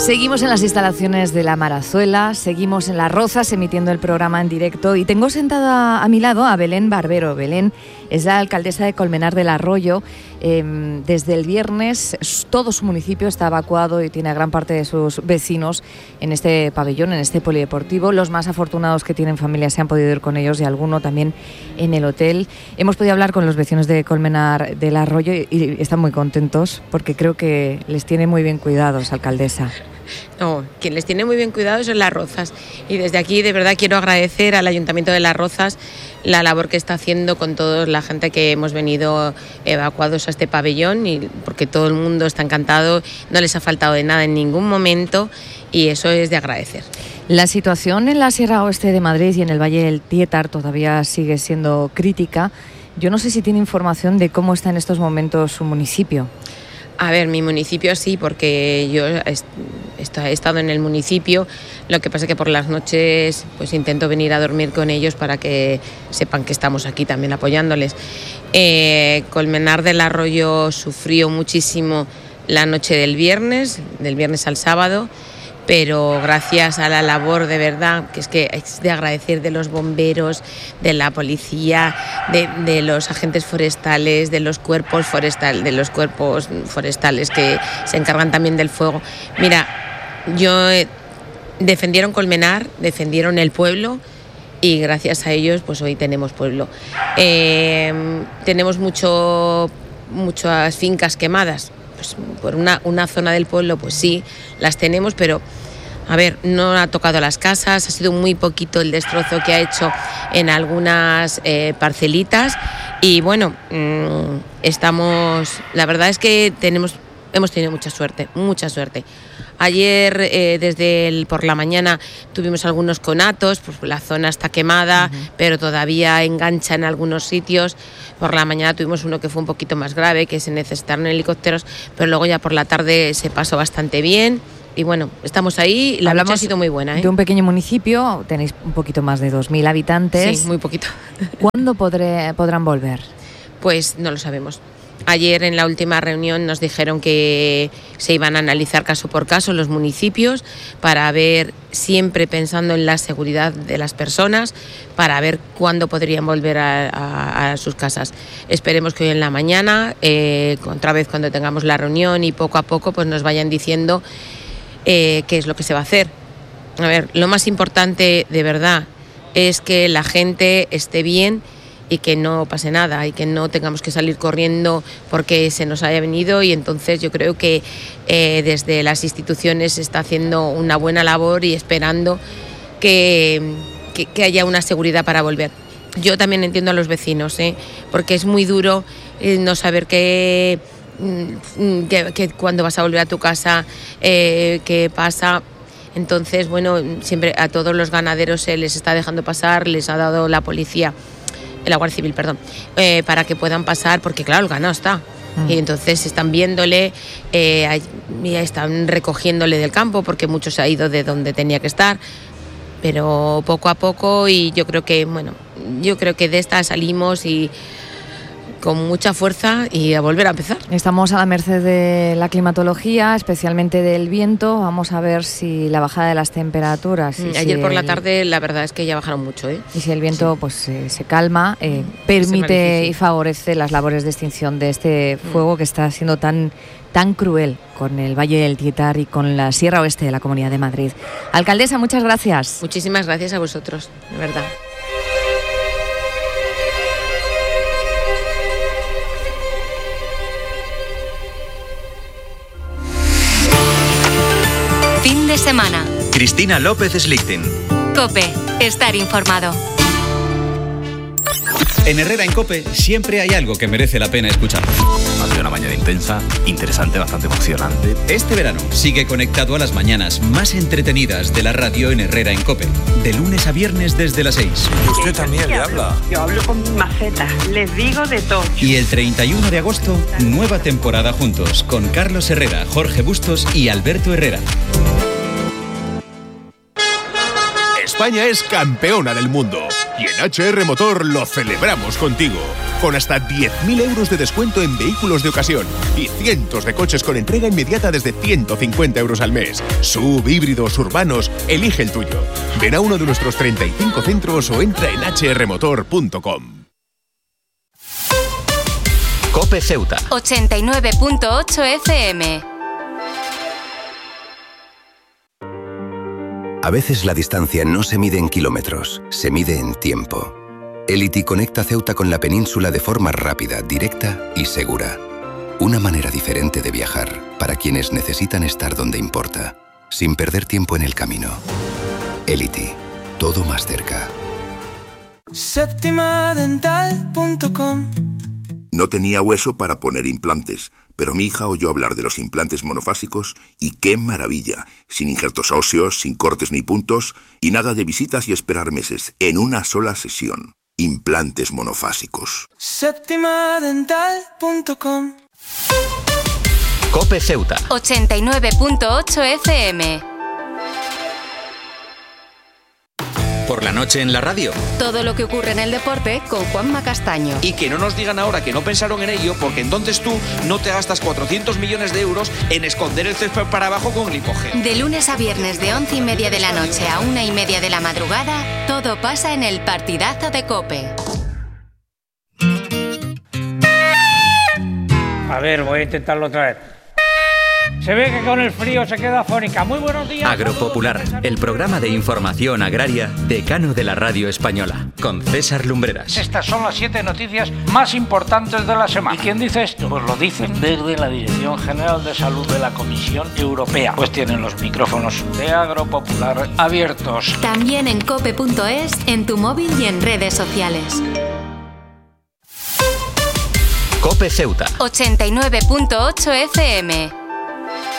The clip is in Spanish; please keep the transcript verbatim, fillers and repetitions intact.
Seguimos en las instalaciones de La Marazuela, seguimos en Las Rozas emitiendo el programa en directo y tengo sentada a mi lado a Belén Barbero. Belén es la alcaldesa de Colmenar del Arroyo. Eh, desde el viernes todo su municipio está evacuado y tiene a gran parte de sus vecinos en este pabellón, en este polideportivo. Los más afortunados que tienen familia se han podido ir con ellos y alguno también en el hotel. Hemos podido hablar con los vecinos de Colmenar del Arroyo y, y están muy contentos porque creo que les tiene muy bien cuidados, alcaldesa. No, quien les tiene muy bien cuidado son Las Rozas y desde aquí de verdad quiero agradecer al Ayuntamiento de Las Rozas la labor que está haciendo con toda la gente que hemos venido evacuados a este pabellón, y porque todo el mundo está encantado, no les ha faltado de nada en ningún momento y eso es de agradecer. La situación en la Sierra Oeste de Madrid y en el Valle del Tietar todavía sigue siendo crítica. Yo no sé si tiene información de cómo está en estos momentos su municipio. A ver, mi municipio sí, porque yo he estado en el municipio, lo que pasa es que por las noches pues intento venir a dormir con ellos para que sepan que estamos aquí también apoyándoles. Eh, Colmenar del Arroyo sufrió muchísimo la noche del viernes, del viernes al sábado, pero gracias a la labor de verdad, que es que es de agradecer, de los bomberos, de la policía, de, de los agentes forestales, de los cuerpos forestales, de los cuerpos forestales que se encargan también del fuego. Mira, yo eh, defendieron Colmenar, defendieron el pueblo y gracias a ellos pues hoy tenemos pueblo. Eh, tenemos mucho, muchas fincas quemadas. Pues por una, una zona del pueblo, pues sí, las tenemos, pero a ver, no ha tocado las casas, ha sido muy poquito el destrozo que ha hecho en algunas eh, parcelitas y bueno, mmm, estamos, la verdad es que tenemos, hemos tenido mucha suerte, mucha suerte. Ayer, eh, desde el, por la mañana, tuvimos algunos conatos, pues la zona está quemada, uh-huh. pero todavía engancha en algunos sitios. Por la mañana tuvimos uno que fue un poquito más grave, que se necesitaron helicópteros, pero luego ya por la tarde se pasó bastante bien. Y bueno, estamos ahí, la noche ha sido muy buena, ¿eh? De un pequeño municipio, tenéis un poquito más de dos mil habitantes. Sí, muy poquito. ¿Cuándo podré, podrán volver? Pues no lo sabemos. Ayer en la última reunión nos dijeron que se iban a analizar caso por caso los municipios para ver, siempre pensando en la seguridad de las personas, para ver cuándo podrían volver a, a, a sus casas. Esperemos que hoy en la mañana, eh, otra vez cuando tengamos la reunión y poco a poco pues nos vayan diciendo eh, qué es lo que se va a hacer. A ver, lo más importante de verdad es que la gente esté bien y que no pase nada y que no tengamos que salir corriendo porque se nos haya venido, y entonces yo creo que eh, desde las instituciones se está haciendo una buena labor y esperando que, que, que haya una seguridad para volver. Yo también entiendo a los vecinos, ¿eh? Porque es muy duro eh, no saber qué, que, que cuándo vas a volver a tu casa, eh, qué pasa. Entonces, bueno, siempre a todos los ganaderos se les está dejando pasar, les ha dado la policía, la Guardia Civil, perdón, eh, para que puedan pasar, porque claro, el ganado está. Mm. Y entonces están viéndole, eh, están recogiéndole del campo, porque mucho se ha ido de donde tenía que estar, pero poco a poco, y yo creo que, bueno, yo creo que de esta salimos y con mucha fuerza y a volver a empezar. Estamos a la merced de la climatología, especialmente del viento. Vamos a ver si la bajada de las temperaturas... Mm, ayer si por el... la tarde la verdad es que ya bajaron mucho, ¿eh? Y si el viento sí. pues eh, se calma, eh, permite y favorece las labores de extinción de este fuego mm. que está siendo tan, tan cruel con el Valle del Tietar y con la Sierra Oeste de la Comunidad de Madrid. Alcaldesa, muchas gracias. Muchísimas gracias a vosotros, de verdad. Fin de semana. Cristina López Slichting. COPE. Estar informado. En Herrera en COPE siempre hay algo que merece la pena escuchar. Ha sido una mañana intensa, interesante, bastante emocionante. Este verano sigue conectado a las mañanas más entretenidas de la radio en Herrera en COPE. De lunes a viernes desde las seis. Usted también le habla. Yo hablo con macetas, les digo de todo. Y el treinta y uno de agosto, nueva temporada juntos con Carlos Herrera, Jorge Bustos y Alberto Herrera. España es campeona del mundo y en H R Motor lo celebramos contigo. con hasta diez mil euros de descuento en vehículos de ocasión y cientos de coches con entrega inmediata desde ciento cincuenta euros al mes. Sub, híbridos, urbanos, elige el tuyo. Ven a uno de nuestros treinta y cinco centros o entra en h r motor punto com. COPE Ceuta ochenta y nueve punto ocho F M. A veces la distancia no se mide en kilómetros, se mide en tiempo. Elity conecta Ceuta con la península de forma rápida, directa y segura. Una manera diferente de viajar para quienes necesitan estar donde importa, sin perder tiempo en el camino. Elity, todo más cerca. Séptima dental punto com. No tenía hueso para poner implantes, pero mi hija oyó hablar de los implantes monofásicos y ¡qué maravilla! Sin injertos óseos, sin cortes ni puntos y nada de visitas y esperar meses, en una sola sesión. Implantes monofásicos. Séptima dental punto com. COPE Ceuta ochenta y nueve punto ocho F M. Por la noche en la radio. Todo lo que ocurre en el deporte con Juanma Castaño. Y que no nos digan ahora que no pensaron en ello, porque entonces tú no te gastas cuatrocientos millones de euros en esconder el césped para abajo con glipogeo. De lunes a viernes de once y media de la noche a una y media de la madrugada, todo pasa en el partidazo de COPE. A ver, voy a intentarlo otra vez. Se ve que con el frío se queda afónica. Muy buenos días. Agropopular, el programa de información agraria decano de la radio española, con César Lumbreras. Estas son las siete noticias más importantes de la semana. ¿Y quién dice esto? Pues lo dicen desde la Dirección General de Salud de la Comisión Europea. Pues tienen los micrófonos de Agropopular abiertos. También en cope punto es, en tu móvil y en redes sociales. COPE Ceuta ochenta y nueve punto ocho F M.